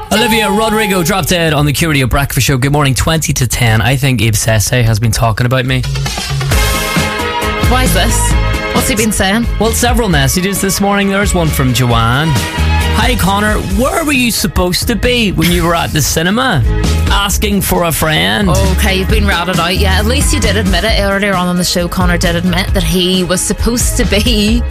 Olivia Rodrigo dropped dead on the Q Radio Breakfast Show. Good morning, 20 to 10. I think Abe Sese has been talking about me. Why is this? What's he been saying? Well, several messages this morning. There's one from Joanne. Hi, Connor. Where were you supposed to be when you were at the cinema? Asking for a friend. Okay, you've been ratted out. Yeah, at least you did admit it. Earlier on the show, Connor did admit that he was supposed to be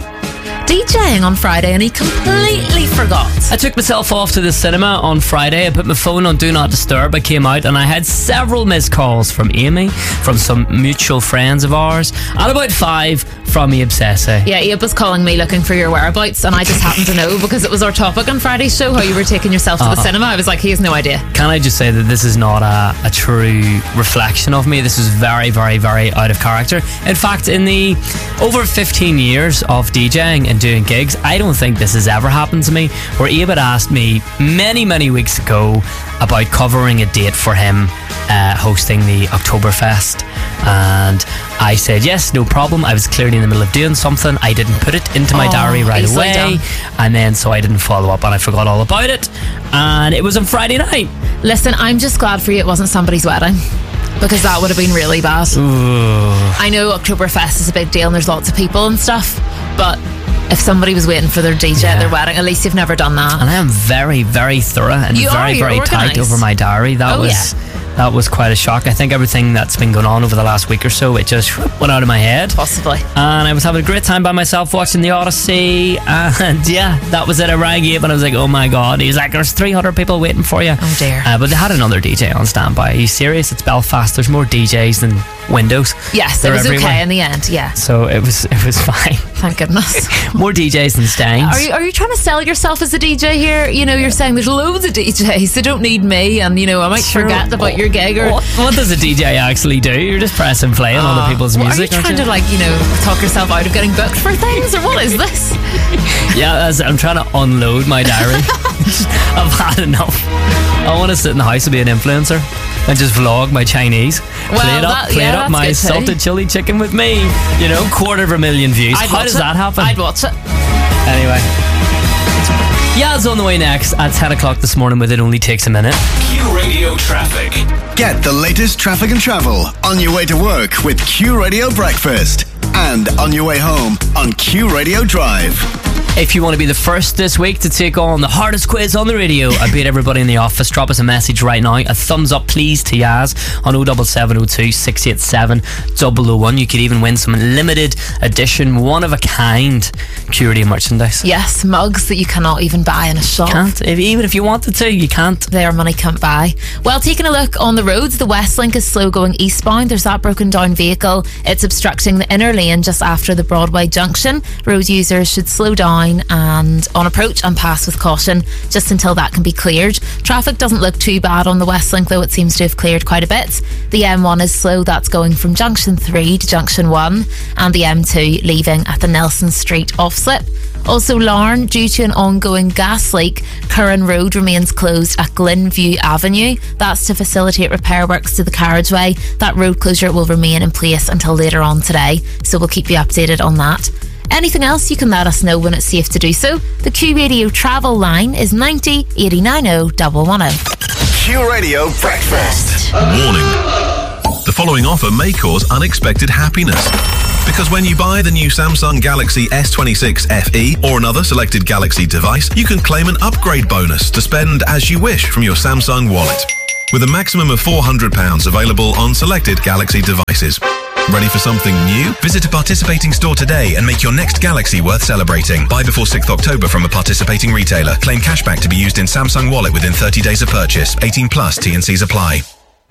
DJing on Friday and he completely forgot. I took myself off to the cinema on Friday. I put my phone on Do Not Disturb. I came out and I had several missed calls from Amy, from some mutual friends of ours, and about 5 from Abe Sese. Yeah, Abe was calling me looking for your whereabouts, and I just happened to know because it was our topic on Friday's show, how you were taking yourself to the cinema. I was like, he has no idea. Can I just say that this is not a true reflection of me? This is very, very, very out of character. In fact, in the over 15 years of DJing and doing gigs, I don't think this has ever happened to me, where Abe had asked me many, many weeks ago about covering a date for him hosting the Oktoberfest, and I said yes, no problem. I was clearly in the middle of doing something. I didn't put it into my diary right away, and then so I didn't follow up and I forgot all about it, and it was on Friday night. Listen, I'm just glad for you it wasn't somebody's wedding, because that would have been really bad. Ooh. I know Oktoberfest is a big deal and there's lots of people and stuff, but if somebody was waiting for their DJ at their wedding, at least you've never done that. And I am very, very thorough and very tight over my diary. That was quite a shock. I think everything that's been going on over the last week or so, it just went out of my head. Possibly. And I was having a great time by myself watching The Odyssey, and yeah, that was it. I rang Abe and I was like, oh my god. He was like, there's 300 people waiting for you. Oh dear. But they had another DJ on standby. Are you serious? It's Belfast. There's more DJs than windows. Yes, it was everywhere. Okay in the end, yeah. So it was fine. Thank goodness. More DJs than Stains. Are you trying to sell yourself as a DJ here? You know, you're saying there's loads of DJs, they don't need me, and you know, I might forget about your gig. Or what does a DJ actually do? You're just pressing play on other people's music. Are you trying to, like, you know, talk yourself out of getting booked for things, or what is this? Yeah, I'm trying to unload my diary. I've had enough. I want to sit in the house and be an influencer and just vlog my Chinese. Play it up my salted chili chicken with me. You know, 250,000 views. How does that happen? I'd watch it. Anyway. Yaz on the way next at 10 o'clock this morning with It Only Takes a Minute. Q Radio Traffic. Get the latest traffic and travel on your way to work with Q Radio Breakfast, and on your way home on Q Radio Drive. If you want to be the first this week to take on the hardest quiz on the radio, I beat everybody in the office. Drop us a message right now. A thumbs up, please, to Yaz on 07702 687 001. You could even win some limited edition, one of a kind Q-Radio merchandise. Yes, mugs that you cannot even buy in a shop. Can't. Even if you wanted to, you can't. Their money can't buy. Well, taking a look on the roads, the Westlink is slow going eastbound. There's that broken down vehicle. It's obstructing the inner lane just after the Broadway junction. Road users should slow down and on approach and pass with caution just until that can be cleared. Traffic doesn't look too bad on the Westlink, though it seems to have cleared quite a bit. The M1 is slow. That's going from junction 3 to junction 1, and the M2 leaving at the Nelson Street off-slip. Also, Larne, due to an ongoing gas leak, Curran Road remains closed at Glenview Avenue. That's to facilitate repair works to the carriageway. That road closure will remain in place until later on today, so we'll keep you updated on that. Anything else, you can let us know when it's safe to do so. The Q Radio travel line is 90 890 110. Q Radio Breakfast. Warning. The following offer may cause unexpected happiness. Because when you buy the new Samsung Galaxy S26 FE or another selected Galaxy device, you can claim an upgrade bonus to spend as you wish from your Samsung wallet, with a maximum of £400 available on selected Galaxy devices. Ready for something new? Visit a participating store today and make your next Galaxy worth celebrating. Buy before 6th October from a participating retailer. Claim cashback to be used in Samsung Wallet within 30 days of purchase. 18 plus T&Cs apply.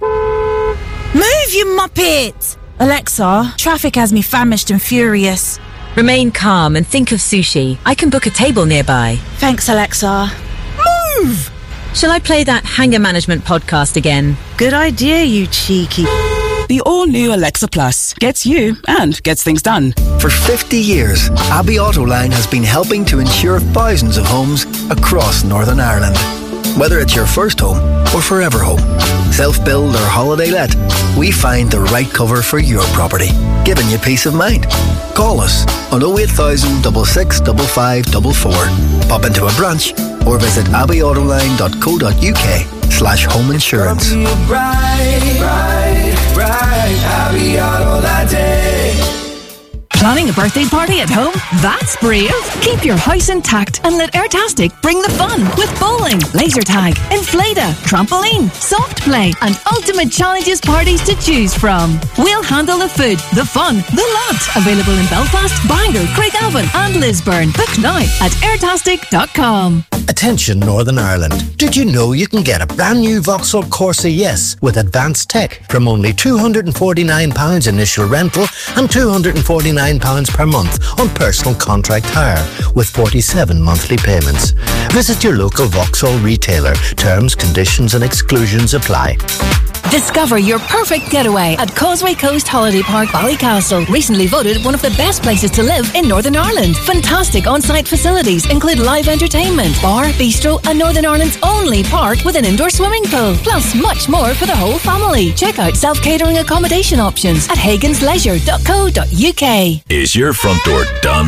Move, you muppet! Alexa, traffic has me famished and furious. Remain calm and think of sushi. I can book a table nearby. Thanks, Alexa. Move! Shall I play that Hanger Management podcast again? Good idea, you cheeky... The all-new Alexa Plus gets you and gets things done. For 50 years, Abbey Autoline has been helping to insure thousands of homes across Northern Ireland. Whether it's your first home or forever home, self-build or holiday let, we find the right cover for your property, giving you peace of mind. Call us on 08000 66 55 44, pop into a branch, or visit abbeyautoline.co.uk/home insurance. Abbey Auto that day. Planning a birthday party at home? That's brave. Keep your house intact and let Airtastic bring the fun with bowling, laser tag, inflata, trampoline, soft play, and ultimate challenges parties to choose from. We'll handle the food, the fun, the lot. Available in Belfast, Bangor, Craigavon, and Lisburn. Book now at airtastic.com. Attention Northern Ireland. Did you know you can get a brand new Vauxhall Corsa Yes with advanced tech from only £249 initial rental and £249 per month on personal contract hire with 47 monthly payments. Visit your local Vauxhall retailer. Terms, conditions and exclusions apply. Discover your perfect getaway at Causeway Coast Holiday Park, Ballycastle. Recently voted one of the best places to live in Northern Ireland. Fantastic on-site facilities include live entertainment, bar, bistro, and Northern Ireland's only park with an indoor swimming pool. Plus much more for the whole family. Check out self-catering accommodation options at hagensleisure.co.uk. Is your front door done?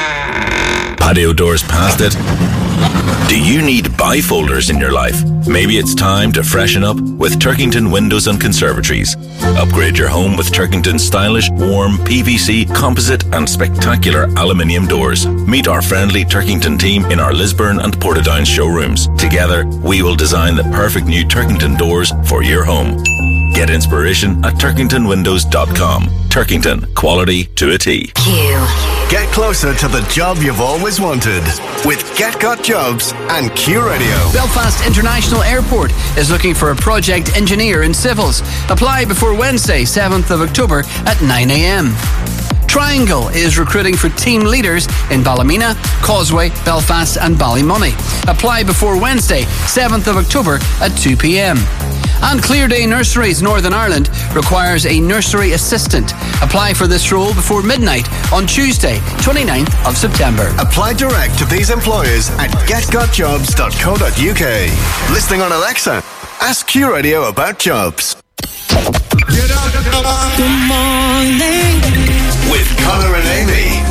Patio doors past it? Do you need bifolders in your life? Maybe it's time to freshen up with Turkington Windows and Conservatories. Upgrade your home with Turkington's stylish, warm, PVC, composite and spectacular aluminium doors. Meet our friendly Turkington team in our Lisburn and Portadown showrooms. Together, we will design the perfect new Turkington doors for your home. Get inspiration at turkingtonwindows.com. Turkington, quality to a T. Get closer to the job you've always wanted with Get Got Jobs and Q Radio. Belfast International Airport is looking for a project engineer in civils. Apply before Wednesday, 7th of October at 9 a.m. Triangle is recruiting for team leaders in Ballymena, Causeway, Belfast and Ballymoney. Apply before Wednesday, 7th of October at 2 p.m. And Clear Day Nurseries Northern Ireland requires a nursery assistant. Apply for this role before midnight on Tuesday, 29th of September. Apply direct to these employers at getgotjobs.co.uk. Listening on Alexa, ask Q Radio about jobs. Good morning. With Connor and Amy.